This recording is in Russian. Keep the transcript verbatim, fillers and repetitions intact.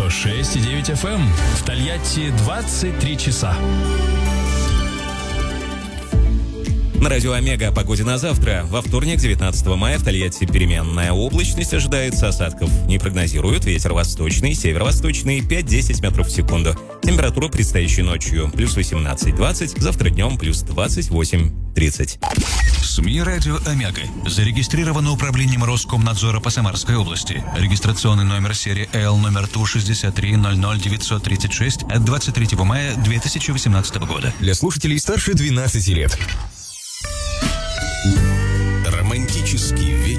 шесть и девять эф эм. В Тольятти двадцать три часа. На радио Омега о погоде на завтра. Во вторник, девятнадцатого мая, в Тольятти переменная облачность, ожидается осадков. Не прогнозируют. Ветер восточный, северо-восточный, пять-десять метров в секунду. Температура предстоящей ночью плюс восемнадцать-двадцать, завтра днем плюс двадцать восемь тридцать. СМИ «Радио Омега» зарегистрировано управлением Роскомнадзора по Самарской области. Регистрационный номер серии Л номер Ту шестьдесят три ноль ноль девятьсот тридцать шесть от двадцать третьего мая две тысячи восемнадцатого года. Для слушателей старше двенадцати лет. Романтический вечер